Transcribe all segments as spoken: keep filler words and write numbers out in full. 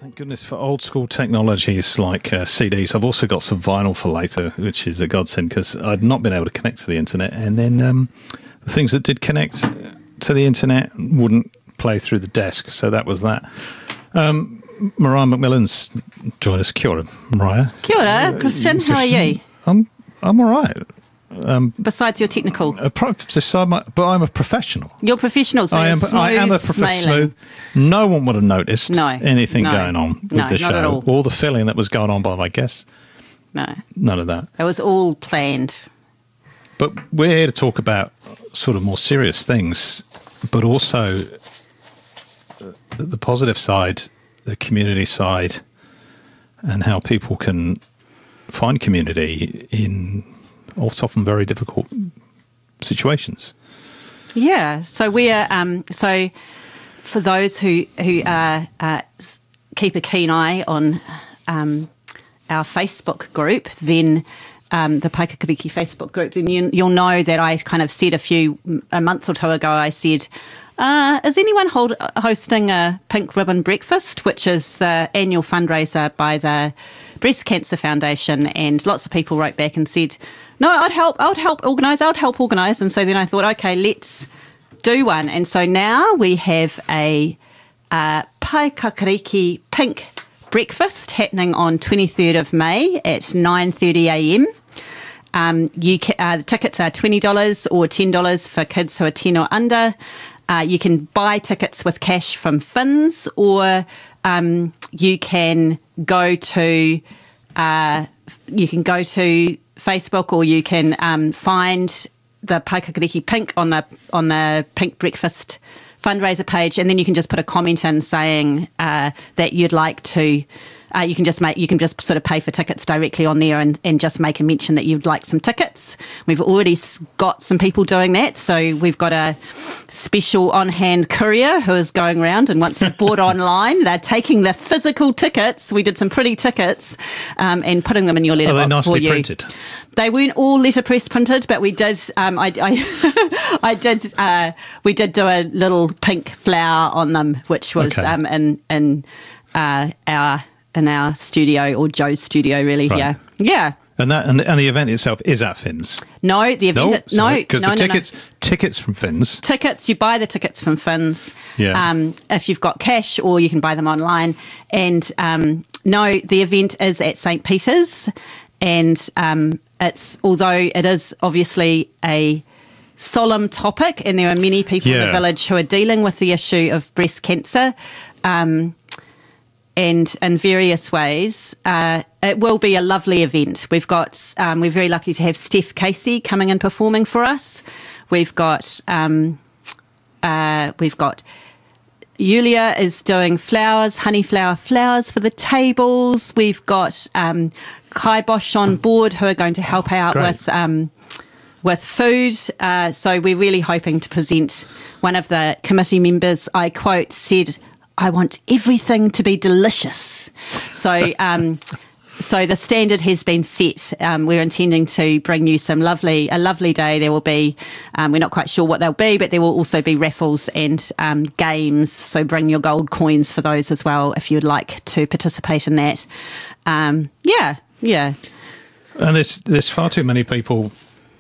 Thank goodness for old school technologies like uh, C Ds. I've also got some vinyl for later, which is a godsend because I'd not been able to connect to the internet. And then um, the things that did connect to the internet wouldn't play through the desk. So that was that. Um, Mariah McMillan's joined us. Kia ora, Mariah. Kia ora, Christian. How are you? I'm, I'm all right. Um, Besides your technical, a pro- beside my, but I'm a professional. You're professional, so I am. you're smooth, I am a professional. No one would have noticed no, anything no, going on with no, the not show. at all. all the filling that was going on by my guests. No, none of that. It was all planned. But we're here to talk about sort of more serious things, but also the, the positive side, the community side, and how people can find community in also often very difficult situations. Yeah. So we're um, so for those who who uh, uh, keep a keen eye on um, our Facebook group, then um, the Paikakariki Facebook group, then you, you'll know that I kind of said a few a month or two ago. I said, uh, "Is anyone hold, hosting a pink ribbon breakfast?" which is the annual fundraiser by the Breast Cancer Foundation, and lots of people wrote back and said, no, I'd help, I'd help organise, I'd help organise. And so then I thought, okay, let's do one. And so now we have a uh, Paikakariki pink breakfast happening on twenty-third of May at nine thirty a m. Um, you ca- uh, the tickets are twenty dollars or ten dollars for kids who are ten or under. Uh, you can buy tickets with cash from Fins, or um, you can go to uh, you can go to Facebook, or you can um, find the Paikakariki Pink on the on the Pink Breakfast fundraiser page, and then you can just put a comment in saying uh, that you'd like to. Uh, you can just make you can just sort of pay for tickets directly on there, and, and just make a mention that you'd like some tickets. We've already got some people doing that, so we've got a special on-hand courier who is going around, and once you've bought online, they're taking the physical tickets. We did some pretty tickets um, and putting them in your letterbox Are they nicely for you. printed? They weren't all letterpress printed, but we did. Um, I, I, I did. Uh, we did do a little pink flower on them, which was Okay. um, in in uh, our. in our studio, or Joe's studio, really. Right. Yeah, yeah. And that and the, and the event itself is at Fins. No, the event. No, no, sorry, because no, the no, tickets no. tickets from Fins. Tickets. You buy the tickets from Fins. Yeah. Um, if you've got cash, or you can buy them online. And um, no, the event is at Saint Peter's, and um, it's although it is obviously a solemn topic, and there are many people in Yeah. the village who are dealing with the issue of breast cancer. Um, And in various ways, uh, it will be a lovely event. We've got, um, we're very lucky to have Steph Casey coming and performing for us. We've got, um, uh, we've got Yulia is doing flowers, honey flower flowers for the tables. We've got um, Kai Bosch on board who are going to help out Great. with um, with food. Uh, so we're really hoping to present. One of the committee members, I quote, said, I want everything to be delicious. So um, so the standard has been set. Um, we're intending to bring you some lovely, a lovely day. There will be, um, we're not quite sure what they'll be, but there will also be raffles and um, games. So bring your gold coins for those as well if you'd like to participate in that. Um, yeah, yeah. And there's there's far too many people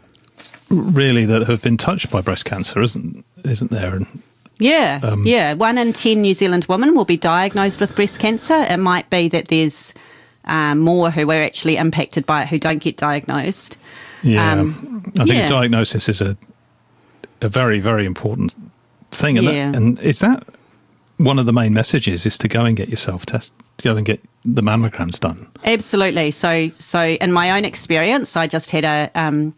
really that have been touched by breast cancer, isn't isn't there? And Yeah, Um, yeah. One in ten New Zealand women will be diagnosed with breast cancer. It might be that there's um, more who are actually impacted by it who don't get diagnosed. yeah, Um, I think yeah. diagnosis is a a very very important thing. And, Yeah. that, and is that one of the main messages? Is to go and get yourself tested, go and get the mammograms done. Absolutely. So, so in my own experience, I just had a um,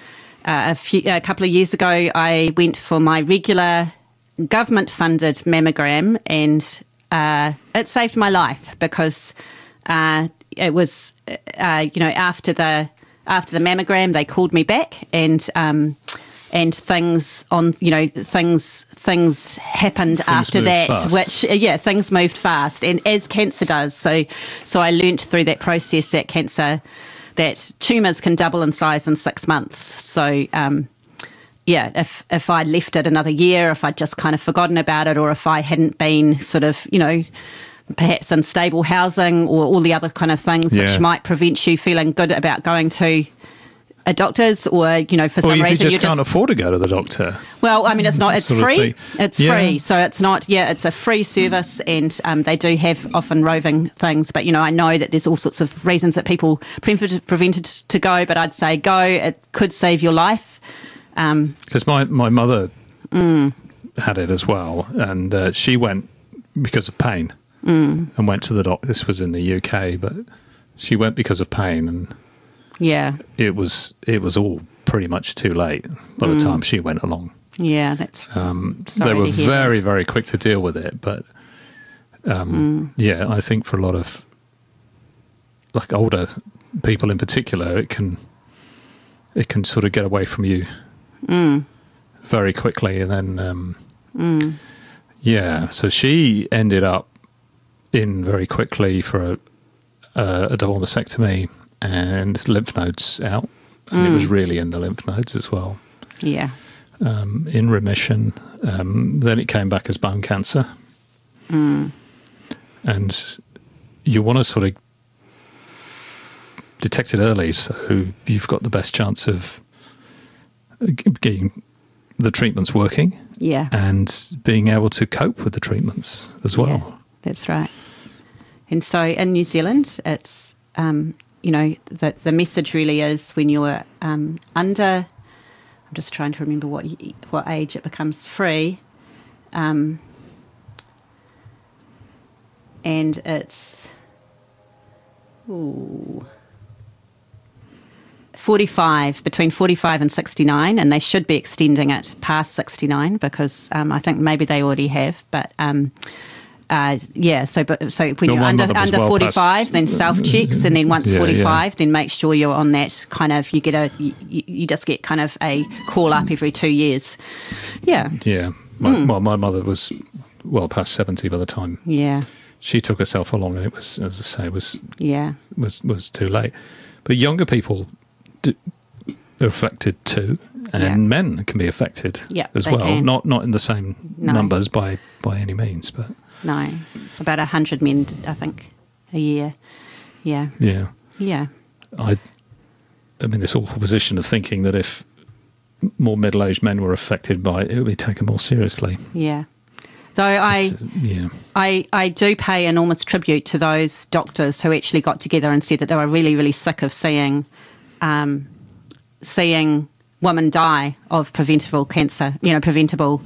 a, few, a couple of years ago. I went for my regular government-funded mammogram, and uh, it saved my life because uh, it was, uh, you know, after the after the mammogram, they called me back, and um, and things on, you know, things things happened Things after moved that, fast. which uh, yeah, things moved fast, and as cancer does. So, so I learnt through that process that cancer, that tumours can double in size in six months. So. Um, Yeah, if if I'd left it another year, if I'd just kind of forgotten about it, or if I hadn't been sort of, you know, perhaps unstable housing or all the other kind of things Yeah. which might prevent you feeling good about going to a doctor's, or, you know, for Or some if you reason just you're can't just... afford to go to the doctor. Well, I mean, it's not, it's Sort of free. thing. It's Yeah. free. So it's not, yeah, it's a free service, and um, they do have often roving things. But, you know, I know that there's all sorts of reasons that people prevented, prevented to go, but I'd say go. It could save your life. Um, Because my, my mother mm. had it as well, and uh, she went because of pain mm. and went to the doctor. This was in the U K, but she went because of pain, and yeah. it was it was all pretty much too late by the Mm. time she went along. Yeah, that's... Um, Sorry they were to hear very, that. very quick to deal with it, but um, Mm. yeah, I think for a lot of like older people in particular, it can it can sort of get away from you Mm. very quickly, and then um, Mm. yeah, so she ended up in very quickly for a, a, a double mastectomy and lymph nodes out, and it was Mm. really in the lymph nodes as well. Yeah. Um, in remission. Um, then it came back as bone cancer. Mm. And you want to sort of detect it early, so you've got the best chance of getting the treatments working Yeah. and being able to cope with the treatments as well. Yeah, that's right. And so in New Zealand, it's, um, you know, the, the message really is when you're um, under... I'm just trying to remember what y- what age it becomes free, um, and it's ooh, forty-five, between forty-five and sixty-nine, and they should be extending it past sixty-nine because um, I think maybe they already have, but. Um, Uh, yeah, so but so when No, you're my under mother was under well forty-five, past- then self checks, and then once Yeah, forty-five, yeah. then make sure you're on that kind of you get a you, you just get kind of a call up every two years. Yeah, Yeah. My, Mm. Well, my mother was well past seventy by the time yeah, she took herself along, and it was, as I say, was yeah, was was too late. But younger people d- are affected too, and Yeah. men can be affected Yeah, as they well. can. Not not in the same No. numbers by by any means, but no, about a hundred men, I think, a year. Yeah, yeah, yeah, I I'm in this awful position of thinking that if more middle-aged men were affected by it, it would be taken more seriously. yeah. Though I. It's, uh, yeah, I, I do pay enormous tribute to those doctors who actually got together and said that they were really, really sick of seeing um, seeing women die of preventable cancer, you know, preventable,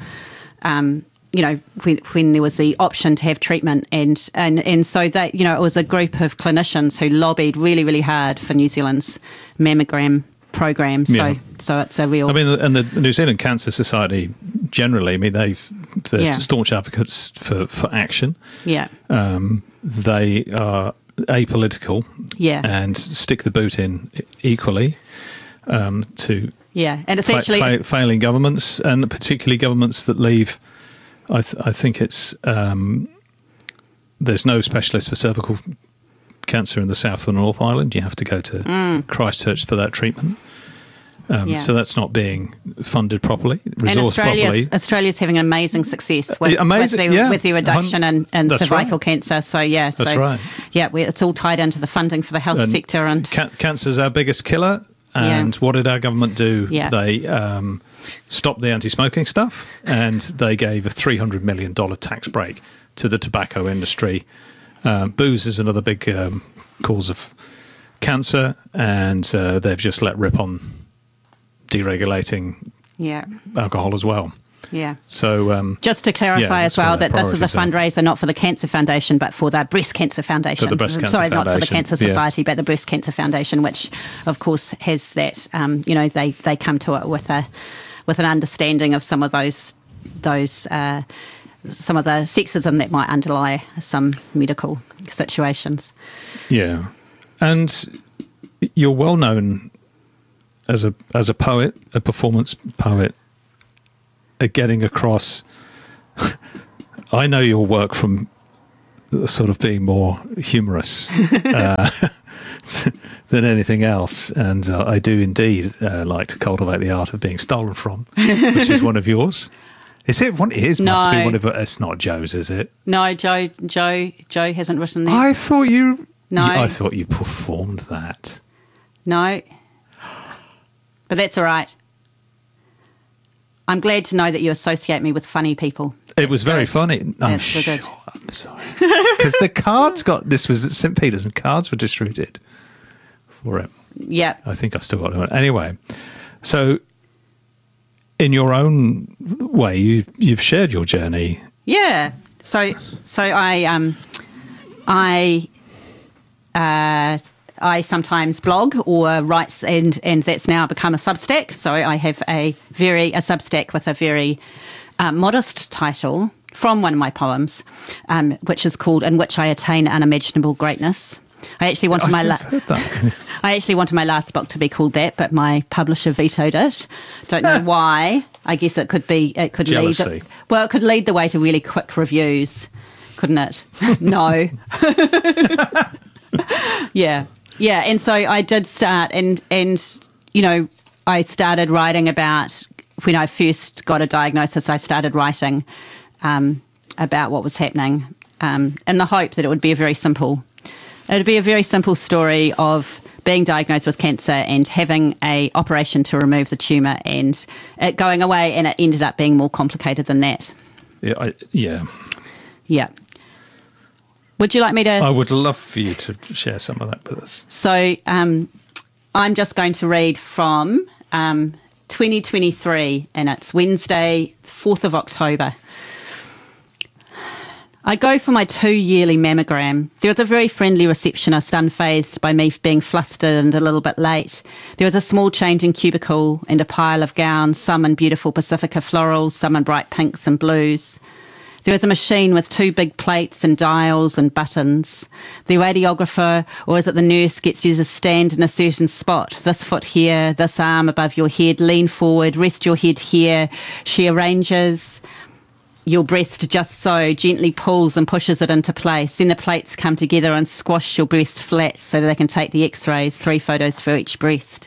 um, you know, when, when there was the option to have treatment. And, and, and so that, you know, it was a group of clinicians who lobbied really, really hard for New Zealand's mammogram program. So, Yeah. so it's a real... I mean, and the New Zealand Cancer Society generally, I mean, they've they're Yeah. staunch advocates for for action. yeah, Um, they are apolitical yeah, and stick the boot in equally um, to yeah. And it's fa- actually... fa- failing governments, and particularly governments that leave. I, th- I think it's um, there's no specialist for cervical cancer in the South or North Island. You have to go to Mm. Christchurch for that treatment. Um, Yeah. So that's not being funded properly, And resourced Australia's, properly. Australia's having amazing success with, Yeah, amazing, with, their, yeah. with their reduction in, in That's cervical right. cancer. So, yeah. That's so, right. Yeah, we, it's all tied into the funding for the health And sector. And Ca- cancer's our biggest killer. And Yeah. what did our government do? Yeah. They um, stopped the anti-smoking stuff, and they gave a three hundred million dollars tax break to the tobacco industry. Um, booze is another big um, cause of cancer, and uh, they've just let rip on deregulating yeah, alcohol as well. yeah. So um, Just to clarify Yeah, as that's where well their that this is a priorities are. fundraiser not for the Cancer Foundation, but for the Breast Cancer Foundation. For the Breast Cancer Sorry, not for the Foundation, Cancer yeah. Society, but the Breast Cancer Foundation, which, of course, has that. Um, you know, they they come to it with a with an understanding of some of those those. Uh, some of the sexism that might underlie some medical situations. yeah, and you're well known as a as a poet, a performance poet, at getting across. I know your work from sort of being more humorous uh, than anything else, and uh, I do indeed uh, like to cultivate the art of being stolen from, which is one of yours. Is it one? It is, No. must be one of it's not Joe's, is it? No, Joe, Joe, Joe hasn't written that. I thought you. No. I thought you performed that. No. But that's all right. I'm glad to know that you associate me with funny people. It was very good. funny. I'm That's sure. good. I'm sorry. Because the cards got. This was at Saint Peter's, and cards were distributed for it. Yeah. I think I've still got it. Anyway, so in your own way, you you've shared your journey. Yeah. So so I um I uh I sometimes blog or write, and and that's now become a Substack. So I have a very a Substack with a very uh, modest title from one of my poems, um, which is called "In Which I Attain Unimaginable Greatness." I actually wanted my la- heard that. I actually wanted my last book to be called that, but my publisher vetoed it. Don't know why. I guess it could be it could Jealousy. lead the, well, it could lead the way to really quick reviews, couldn't it? No. yeah. Yeah, and so I did start, and and you know, I started writing about when I first got a diagnosis. I started writing um, about what was happening, um, in the hope that it would be a very simple, it would be a very simple story of being diagnosed with cancer and having a operation to remove the tumour and it going away, and it ended up being more complicated than that. Yeah, I, yeah. Yeah. Would you like me to? I would love for you to share some of that with us. So um, I'm just going to read from um, twenty twenty-three, and it's Wednesday, fourth of October. I go for my two-yearly mammogram. There was a very friendly receptionist, unfazed by me being flustered and a little bit late. There was a small changing cubicle and a pile of gowns, some in beautiful Pacifica florals, some in bright pinks and blues. There was a machine with two big plates and dials and buttons. The radiographer, or is it the nurse, gets you to stand in a certain spot. This foot here, this arm above your head, lean forward, rest your head here. She arranges your breast just so, gently pulls and pushes it into place. Then the plates come together and squash your breast flat so that they can take the x-rays, three photos for each breast.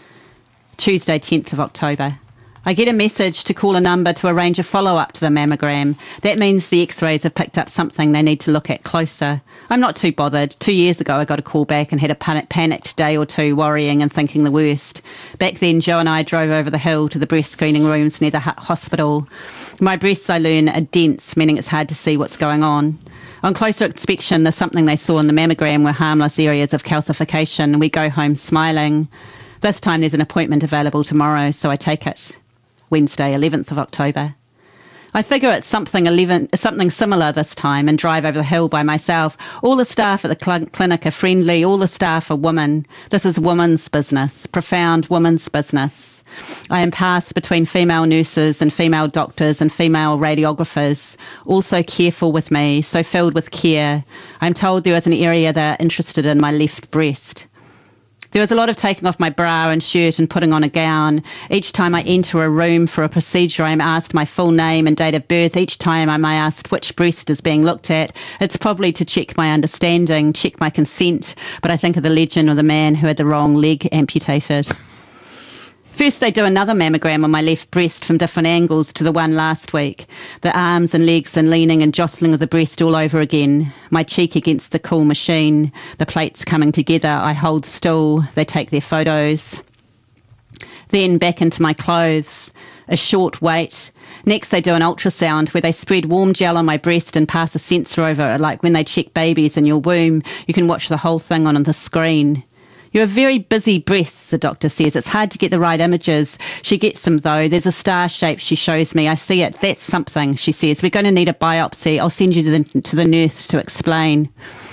Tuesday, tenth of October. I get a message to call a number to arrange a follow-up to the mammogram. That means the x-rays have picked up something they need to look at closer. I'm not too bothered. Two years ago I got a call back and had a panic- panicked day or two, worrying and thinking the worst. Back then Joe and I drove over the hill to the breast screening rooms near the hu- hospital. My breasts, I learn, are dense, meaning it's hard to see what's going on. On closer inspection, there's something they saw in the mammogram were harmless areas of calcification. We go home smiling. This time there's an appointment available tomorrow, so I take it. Wednesday, eleventh of October. I figure it's something eleven, something similar this time, and drive over the hill by myself. All the staff at the cl- clinic are friendly. All the staff are women. This is women's business, profound women's business. I am passed between female nurses and female doctors and female radiographers, all so careful with me, so filled with care. I'm told there is an area they're interested in, my left breast. There was a lot of taking off my bra and shirt and putting on a gown. Each time I enter a room for a procedure, I'm asked my full name and date of birth. Each time I'm asked which breast is being looked at. It's probably to check my understanding, check my consent, but I think of the legend of the man who had the wrong leg amputated. First, they do another mammogram on my left breast from different angles to the one last week. The arms and legs and leaning and jostling of the breast all over again. My cheek against the cool machine. The plates coming together. I hold still. They take their photos. Then back into my clothes. A short wait. Next, they do an ultrasound where they spread warm gel on my breast and pass a sensor over it, like when they check babies in your womb. You can watch the whole thing on the screen. You have very busy breasts, the doctor says. It's hard to get the right images. She gets them, though. There's a star shape she shows me. I see it. That's something, she says. We're going to need a biopsy. I'll send you to the, to the nurse to explain.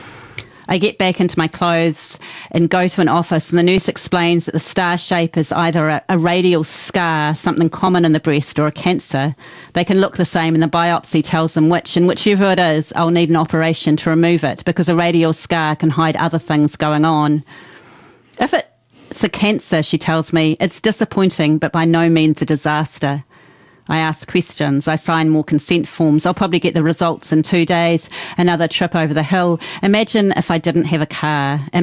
I get back into my clothes and go to an office, and the nurse explains that the star shape is either a, a radial scar, something common in the breast, or a cancer. They can look the same, and the biopsy tells them which, and whichever it is, I'll need an operation to remove it, because a radial scar can hide other things going on. If it's a cancer, she tells me, it's disappointing, but by no means a disaster. I ask questions. I sign more consent forms. I'll probably get the results in two days. Another trip over the hill. Imagine if I didn't have a car.